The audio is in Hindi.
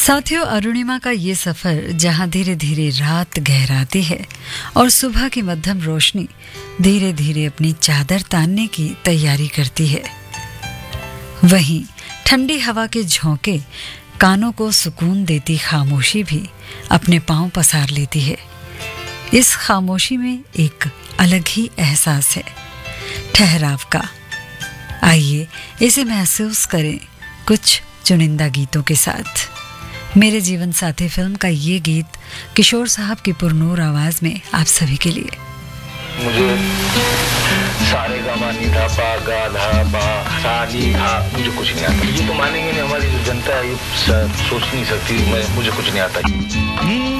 साथियों, अरुणिमा का ये सफर जहां धीरे धीरे रात गहराती है और सुबह की मध्यम रोशनी धीरे धीरे अपनी चादर तानने की तैयारी करती है, वहीं ठंडी हवा के झोंके कानों को सुकून देती खामोशी भी अपने पांव पसार लेती है। इस खामोशी में एक अलग ही एहसास है, ठहराव का। आइए इसे महसूस करें कुछ चुनिंदा गीतों के साथ। मेरे जीवन साथी फिल्म का ये गीत किशोर साहब की पुरनूर आवाज में आप सभी के लिए। मुझे सारे गा नी धा पा गा धा पा सा नी धा मुझे कुछ नहीं आता। ये तो मानेंगे नहीं, हमारी जो जनता है ये सोच नहीं सकती, मुझे कुछ नहीं आता।